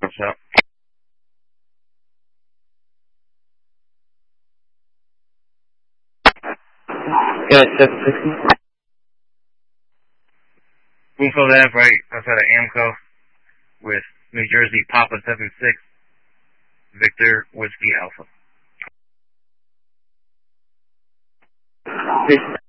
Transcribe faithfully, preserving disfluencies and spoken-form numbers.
What's up? Good, seven sixty. Bloomfield Ave, right outside of Amco, with New Jersey Papa seven six, Victor Whiskey Alpha. Six